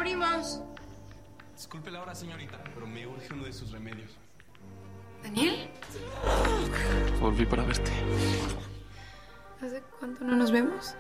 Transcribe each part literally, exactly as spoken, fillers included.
abrimos. Disculpe la hora, señorita, pero me urge uno de sus remedios. ¿Daniel? Volví para verte. ¿Hace cuánto no nos vemos?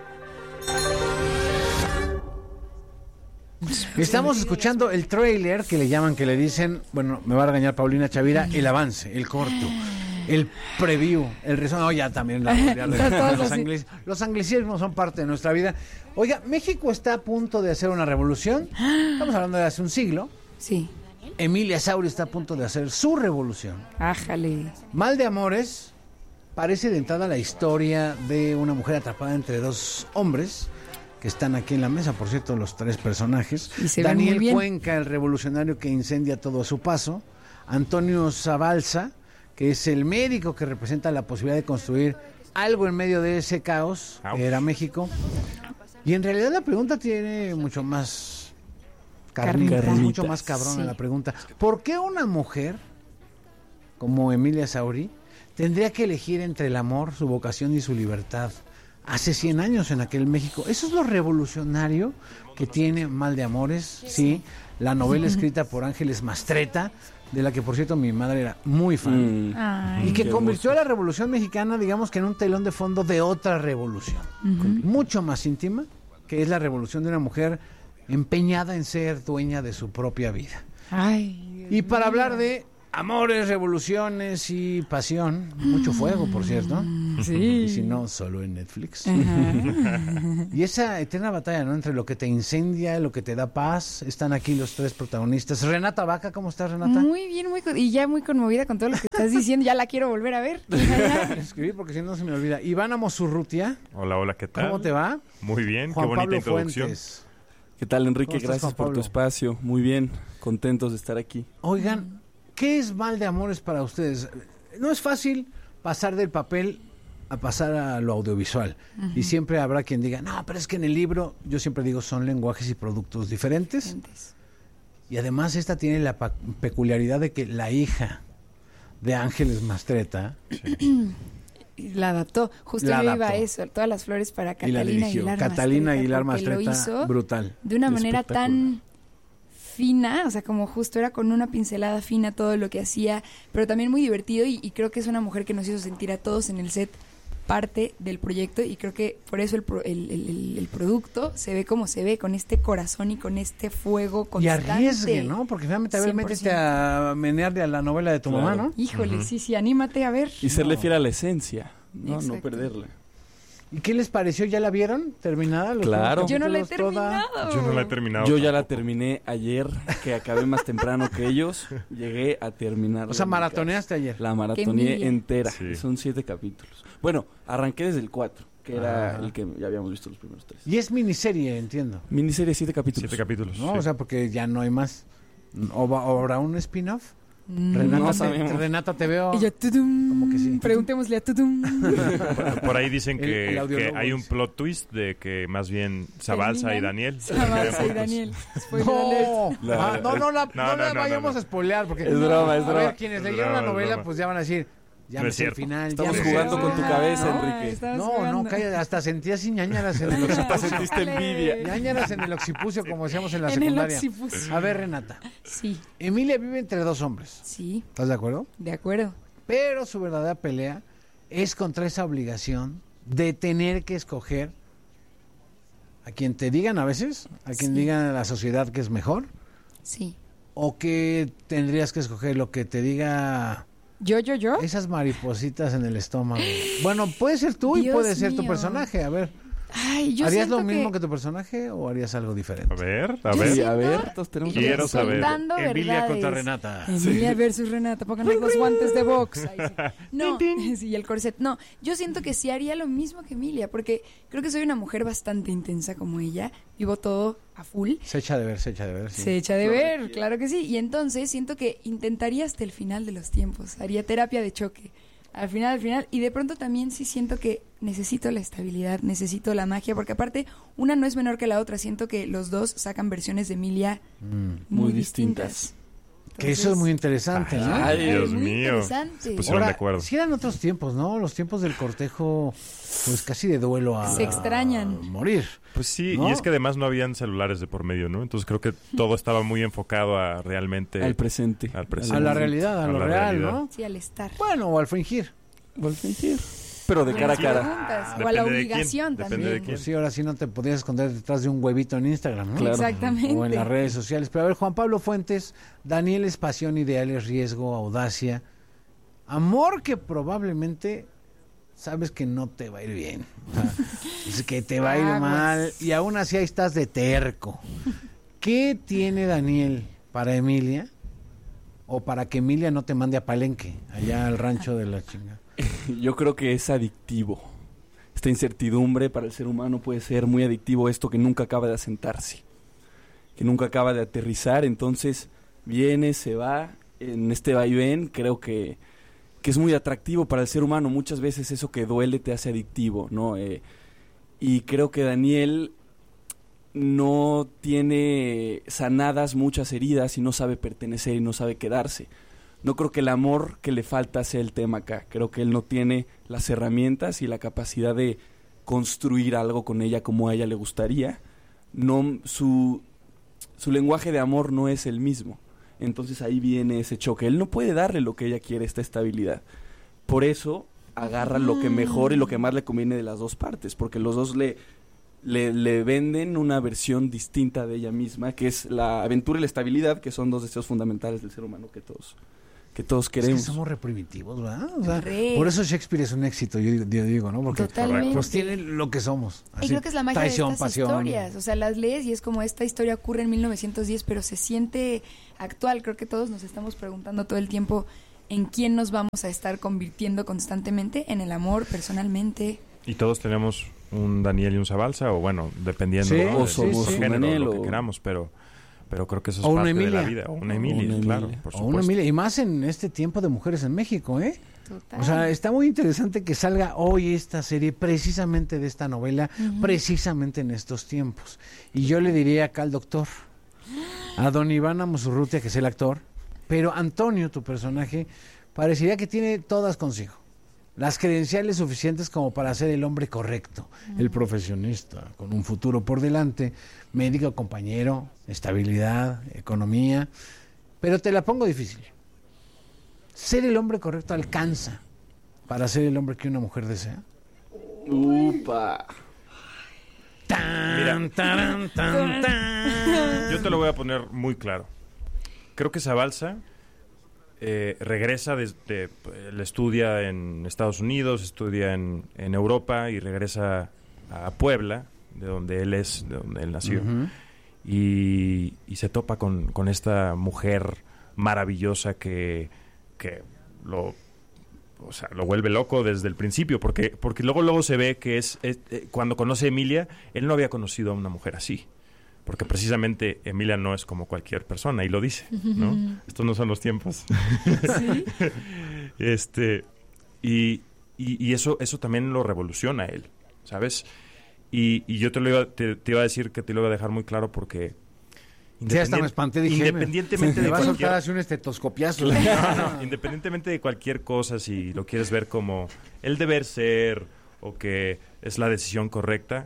Estamos escuchando el tráiler que le llaman, que le dicen, bueno, me va a regañar Paulina Chavira, el avance, el corto, el preview, el resumen. No, ya también la, ya la- los, anglis, los anglicismos son parte de nuestra vida. Oiga, México está a punto de hacer una revolución. Estamos hablando de hace un siglo. Sí. Emilia Sauri está a punto de hacer su revolución. Ájale. Mal de Amores parece de entrada la historia de una mujer atrapada entre dos hombres que están aquí en la mesa, por cierto, los tres personajes. Y se ven muy Daniel bien. Cuenca, el revolucionario que incendia todo a su paso. Antonio Zabalza, que es el médico que representa la posibilidad de construir algo en medio de ese caos, que era México. Y en realidad la pregunta tiene mucho más carnita, Carnita. mucho más cabrona Sí. la pregunta. ¿Por qué una mujer como Emilia Sauri tendría que elegir entre el amor, su vocación y su libertad? Hace cien años en aquel México. Eso es lo revolucionario que tiene Mal de Amores, sí. La novela escrita por Ángeles Mastretta, de la que por cierto mi madre era muy fan. Mm. Ay. Y que Qué convirtió a la Revolución Mexicana, digamos que en un telón de fondo de otra revolución, mucho más íntima, que es la revolución de una mujer empeñada en ser dueña de su propia vida. Ay. Y para hablar de amores, revoluciones y pasión, mucho fuego, por cierto. Sí. Y si no, solo en Netflix. Y esa eterna batalla, ¿no? Entre lo que te incendia, lo que te da paz. Están aquí los tres protagonistas. Renata Vaca, ¿cómo estás, Renata? Muy bien, muy con- y ya muy conmovida con todo lo que estás diciendo. Ya la quiero volver a ver. Escribí porque si no se me olvida. Iván Amosurrutia, Hola, hola, ¿qué tal? ¿cómo te va? Muy bien, Juan qué bonita Pablo introducción. Fuentes. ¿Qué tal, Enrique? ¿Cómo estás, Gracias Juan por tu Pablo? espacio. Muy bien, contentos de estar aquí. Oigan, ¿qué es Mal de Amores para ustedes? No es fácil pasar del papel a pasar a lo audiovisual. Y siempre habrá quien diga, no, pero es que en el libro, yo siempre digo, son lenguajes y productos diferentes. Y además esta tiene la pa- peculiaridad de que la hija de Ángeles Mastretta Y la adaptó. Justo La yo iba a adaptó. eso. Todas las flores para y la Catalina dirigió. Aguilar Catalina Mastretta, Aguilar porque lo Mastretta, hizo brutal. de una manera Espectacular. tan fina, o sea, como justo era con una pincelada fina todo lo que hacía, pero también muy divertido y, y creo que es una mujer que nos hizo sentir a todos en el set parte del proyecto y creo que por eso el, pro- el, el- el- el producto se ve como se ve, con este corazón y con este fuego Y constante. arriesgue, ¿no? Porque finalmente, a ver, cien por métete ciento. a menearle a la novela de tu Claro. mamá, ¿no? Híjole, sí, sí, anímate a ver. Y serle No. fiel a la esencia, no, no Exacto. perderla. ¿Y qué les pareció? ¿Ya la vieron? ¿Terminada? ¿Los Claro. últimos Yo no la he capítulos, toda? terminado. Yo no la he terminado. Yo ya la tampoco. terminé ayer, que acabé más temprano que ellos. Llegué a terminar. O sea, maratoneaste ayer. La Qué maratoneé envidia. entera. Sí. Son siete capítulos. Bueno, arranqué desde el cuatro, que era Ah. el que ya habíamos visto los primeros tres. Y es miniserie, entiendo. Miniserie, siete capítulos. Siete capítulos. ¿No? sí. O sea, porque ya no hay más. ¿O, va- o habrá un spin-off? Mm. Renata, no te, sabemos. Renata, te veo... Y yo, tudum, Como que sí. Preguntémosle a Tudum. Por, por ahí dicen El- que, el audiólogo que hay un dice. plot twist de que más bien Zabalza y ¿Terminan? Daniel. Zabalza y Daniel. Spoiler alert. No, La- Ah, no, no, la, no, No, no, la no, no, vayamos no. a spoilear porque Es broma, es a broma. ver, quienes Es leyeron broma, la es novela broma. pues ya van a decir, ya No me es sé el cierto. final. Estamos ya me sé jugando el con tu final. cabeza, no, Enrique. estamos No, no, jugando. calla, hasta sentí así ñañaras en el Hasta occipucio. sentiste envidia. ñañaras en el occipucio, como decíamos en la En el secundaria. occipucio. A ver, Renata, Sí, Emilia vive entre dos hombres, sí, ¿estás de acuerdo? de acuerdo. Pero su verdadera pelea es contra esa obligación de tener que escoger a quien te digan a veces, a quien Sí. digan a la sociedad que es mejor, Sí. o que tendrías que escoger lo que te diga ¿Yo, yo, yo? esas maripositas en el estómago. Bueno, puede ser tú y Dios puede ser tu mío. personaje, a ver. Ay, yo ¿Harías lo siento mismo que... tu personaje o harías algo diferente? A ver, a Yo ver. Sí, siento- a ver, todos tenemos que- Quiero saber. Soltando Emilia verdades. contra Renata. Emilia versus Renata, pónganle los guantes de box. Ay, sí. No, sí, y el corset. No, yo siento que sí haría lo mismo que Emilia, porque creo que soy una mujer bastante intensa como ella. Vivo todo a full. Se echa de ver, se echa de ver, sí. Se echa de ver, claro que sí. Y entonces siento que intentaría hasta el final de los tiempos. Haría terapia de choque. Al final, al final. Y de pronto también sí siento que necesito la estabilidad, necesito la magia, porque aparte una no es menor que la otra. Siento que los dos sacan versiones de Emilia Mm. muy, Muy distintas. distintas. Que eso es muy interesante, ¿no? Ay, Dios muy mío. interesante. Se pusieron de acuerdo. Si eran otros tiempos, ¿no? Los tiempos del cortejo, pues casi de duelo a... Se extrañan. a morir. Pues sí, ¿no? y es que además no habían celulares de por medio, ¿no? Entonces creo que todo estaba muy enfocado a realmente... Al presente. Al presente. A la realidad, a, A lo la real, realidad. ¿no? Sí, al estar. Bueno, o al fingir. Al fingir. Pero de cara a Las cara. preguntas, o a Depende la de quién, obligación depende también. de quién. Pues sí, ahora sí no te podías esconder detrás de un huevito en Instagram, ¿no? Claro. Exactamente. O en las redes sociales. Pero a ver, Juan Pablo Fuentes, Daniel es pasión, ideales, riesgo, audacia. Amor que probablemente sabes que no te va a ir bien. O sea, es que te va a ir Aguas. mal. Y aún así ahí estás de terco. ¿Qué tiene Daniel para Emilia? O para que Emilia no te mande a Palenque, allá al rancho de la chinga. Yo creo que es adictivo. Esta incertidumbre para el ser humano puede ser muy adictivo, esto que nunca acaba de asentarse, que nunca acaba de aterrizar, entonces viene, se va, en este vaivén creo que, que es muy atractivo para el ser humano. Muchas veces eso que duele te hace adictivo, ¿no? Eh, y creo que Daniel no tiene sanadas muchas heridas y no sabe pertenecer y no sabe quedarse. No creo que el amor que le falta sea el tema acá. Creo que él no tiene las herramientas y la capacidad de construir algo con ella como a ella le gustaría. No, su, su lenguaje de amor no es el mismo. Entonces ahí viene ese choque. Él no puede darle lo que ella quiere, esta estabilidad. Por eso agarra lo que mejor y lo que más le conviene de las dos partes, porque los dos le, le, le venden una versión distinta de ella misma, que es la aventura y la estabilidad, que son dos deseos fundamentales del ser humano que todos... que todos queremos. Es que somos reprimitivos, ¿verdad? O sea, Re. por eso Shakespeare es un éxito, yo, yo digo, ¿no? Porque Totalmente. pues tiene lo que somos. Y Así, creo que es la magia traición, de estas pasión. historias. O sea, las lees y es como esta historia ocurre en mil novecientos diez, pero se siente actual. Creo que todos nos estamos preguntando todo el tiempo en quién nos vamos a estar convirtiendo constantemente, en el amor, personalmente. Y todos tenemos un Daniel y un Zabalza, o bueno, dependiendo Sí, ¿no? o del- somos del un género, Daniel, lo que o- queramos, pero, pero creo que eso es O una parte de Emilia. la vida. O una Emilia, una claro, Emilia. por O supuesto. una Emilia, y más en este tiempo de mujeres en México, ¿eh? Total. O sea, está muy interesante que salga hoy esta serie precisamente de esta novela, Ujú. precisamente en estos tiempos. Y yo le diría acá al doctor, a don Iván Amosurrutia, que es el actor, pero Antonio, tu personaje, parecería que tiene todas consigo. Las credenciales suficientes como para ser el hombre correcto, el profesionista, con un futuro por delante, médico, compañero, estabilidad, economía. Pero te la pongo difícil. ¿Ser el hombre correcto alcanza para ser el hombre que una mujer desea? Upa. Tan, taran, tan, tan. Yo te lo voy a poner muy claro. Creo que Zabalza eh, regresa desde... Él estudia en Estados Unidos, estudia en, en Europa y regresa a Puebla, de donde él es, de donde él nació. Ujú. y, y se topa con, con esta mujer maravillosa que, que lo... O sea, lo vuelve loco desde el principio, porque porque luego luego se ve que es, es eh, cuando conoce a Emilia, él no había conocido a una mujer así, porque precisamente Emilia no es como cualquier persona, y lo dice, ¿no? Estos no son los tiempos. Sí. este y, y, y eso eso también lo revoluciona a él, ¿sabes? Y, y yo te lo iba, te, te iba a decir que te lo iba a dejar muy claro porque Sí, hasta me espanté, dije, independientemente me de va a soltar cualquier así un estetoscopiazo. no, no, independientemente de cualquier cosa, si lo quieres ver como el deber ser o que es la decisión correcta,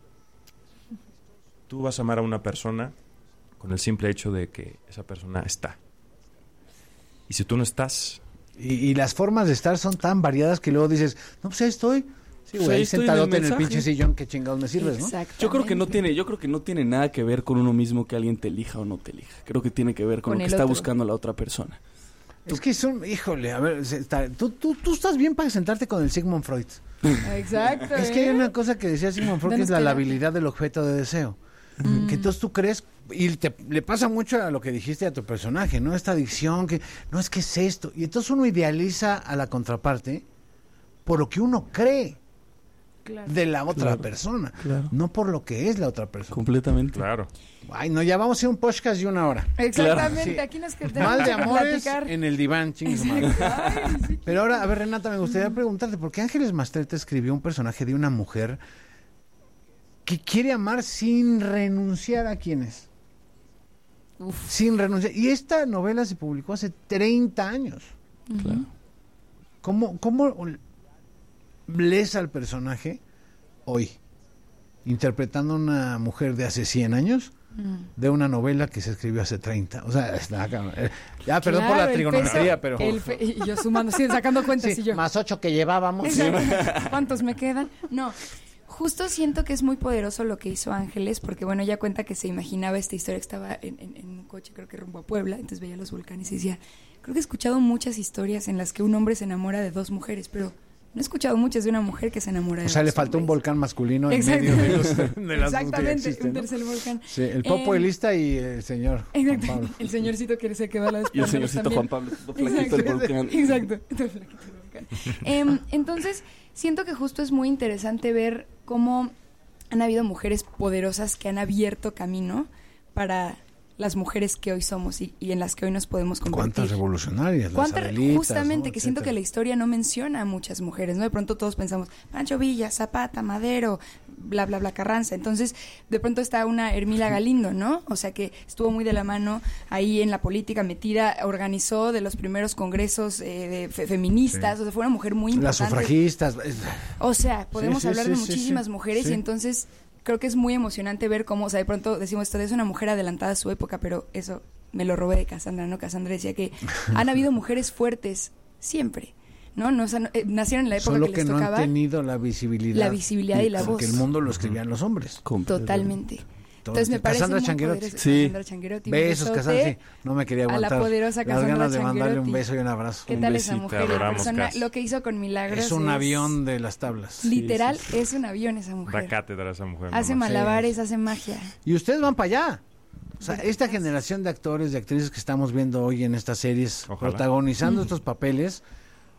tú vas a amar a una persona con el simple hecho de que esa persona está. Y si tú no estás, Y, y las formas de estar son tan variadas que luego dices, no, pues ahí estoy. Sí, Pues güey, ahí ahí estoy en el sentadote en el mensaje. pinche sillón, qué chingados me sirves, ¿no? Yo creo que no Exactamente. tiene, yo creo que no tiene nada que ver con uno mismo que alguien te elija o no te elija. Creo que tiene que ver con, Con lo que el está otro. buscando la otra persona. Es que son, híjole, a ver, se- está- tú, tú, tú estás bien para sentarte con el Sigmund Freud. Exacto. Es que hay ¿eh? una cosa que decía Sigmund Freud, que Danos es la terapia. labilidad del objeto de deseo. Mm. Que entonces tú crees, y te, le pasa mucho a lo que dijiste a tu personaje, ¿no? Esta adicción, que no es que es esto. Y entonces uno idealiza a la contraparte por lo que uno cree Claro. de la otra Claro, persona, claro. no por lo que es la otra persona. Completamente. claro. Ay, no, ya vamos a hacer un podcast de una hora. Exactamente, Sí. aquí nos quedamos Mal de a amores platicar. en el diván, chingue su madre. Ay, sí. Pero ahora, a ver, Renata, me gustaría preguntarte, ¿por qué Ángeles Mastreta escribió un personaje de una mujer que quiere amar sin renunciar a quién es? Uf. sin renunciar. Y esta novela se publicó hace treinta años. Claro. ¿Cómo, cómo lees al personaje hoy? Interpretando a una mujer de hace cien años de una novela que se escribió hace treinta. O sea, está acá. Eh, ya, perdón Claro, por la el trigonometría, peso, pero... el fe- y yo sumando, sí, sacando cuentas Sí, y yo. más ocho que llevábamos. Exacto. ¿Cuántos me quedan? No, justo siento que es muy poderoso lo que hizo Ángeles, porque bueno, ella cuenta que se imaginaba esta historia, que estaba en, en- en un coche, creo que rumbo a Puebla, entonces veía los volcanes y decía, creo que he escuchado muchas historias en las que un hombre se enamora de dos mujeres, pero no he escuchado muchas de una mujer que se enamora de O sea, dos le faltó un hombres. volcán masculino en Exacto. medio de, los, de las dos que ya Exactamente, existen, un ¿no? tercer volcán. Sí, el Popo Eh, Elista y el señor Juan Exacto. Pablo. El señorcito que se quedó a la Y el espalda señorcito también. Juan Pablo, todo flaquito del volcán. Exacto. Todo flaquito del volcán. Em, entonces, siento que justo es muy interesante ver cómo han habido mujeres poderosas que han abierto camino para las mujeres que hoy somos y, y en las que hoy nos podemos convertir. ¿Cuántas revolucionarias? Las ¿Cuántas? Adelitas, Justamente, ¿no? que siento Etcétera. que la historia no menciona a muchas mujeres, ¿no? De pronto todos pensamos, Pancho Villa, Zapata, Madero, bla, bla, bla, Carranza. Entonces, de pronto está una Hermila Galindo, ¿no? O sea, que estuvo muy de la mano ahí en la política metida, organizó de los primeros congresos eh, de fe- feministas, Sí. o sea, fue una mujer muy Las importante. sufragistas. es- O sea, podemos sí, hablar sí, de sí, muchísimas sí. mujeres Sí. y entonces creo que es muy emocionante ver cómo, o sea, de pronto decimos esto, es una mujer adelantada a su época, pero eso me lo robé de Cassandra, ¿no? Cassandra decía que han habido mujeres fuertes siempre, ¿no? no, o sea, no eh, nacieron en la época Solo que que les no tocaba. han tenido la visibilidad. La visibilidad y la Porque voz. el mundo lo escribían los hombres. Totalmente. Todo Entonces me este- parece Cassandra muy Changuerotti. poderoso. Sí. Cassandra Changuerotti, un Besos, besote Cassandra. Sí, no me quería a la aguantar. poderosa Las Cassandra ganas de mandarle un Changuerotti. beso y un abrazo. ¿Qué Un tal besito, esa mujer? La adoramos, persona, Cas. lo que hizo con Milagros Es un avión de las tablas. Literal, Sí, sí, es un avión esa mujer. Da cátedra esa mujer. Hace nomás. malabares, hace magia. Y ustedes van para allá. O sea, esta generación de actores, de actrices que estamos viendo hoy en estas series, Ojalá. protagonizando estos papeles,